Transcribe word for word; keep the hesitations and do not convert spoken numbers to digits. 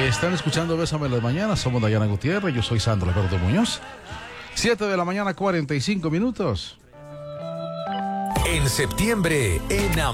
Están escuchando Bésame las Mañanas. Somos Dayana Gutiérrez. Yo soy Sandro Alberto Muñoz. siete de la mañana, cuarenta y cinco minutos. En septiembre, en